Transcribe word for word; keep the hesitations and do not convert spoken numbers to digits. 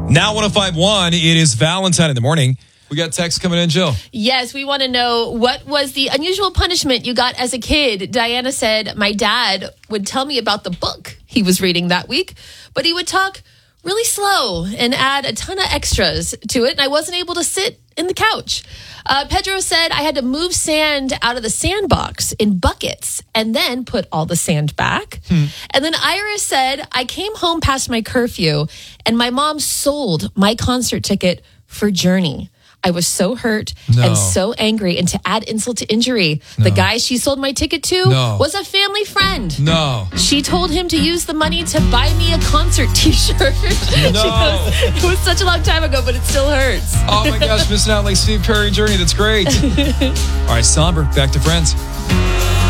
Now one oh five point one, it is Valentine in the morning. We got text coming in, Jill. Yes, we want to know, what was the unusual punishment you got as a kid? Diana said, my dad would tell me about the book he was reading that week, but he would talk really slow and add a ton of extras to it, and I wasn't able to sit in the couch. Uh, Pedro said I had to move sand out of the sandbox in buckets and then put all the sand back. Hmm. And then Iris said I came home past my curfew and my mom sold my concert ticket for Journey. I was so hurt no. and so angry. And to add insult to injury, no. the guy she sold my ticket to no. was a family friend. No. She told him to use the money to buy me a concert t-shirt. No. Goes, it was such a long time ago, but it still hurts. Oh my gosh, missing out like Steve Perry Journey. That's great. All right, Somber, back to Friends.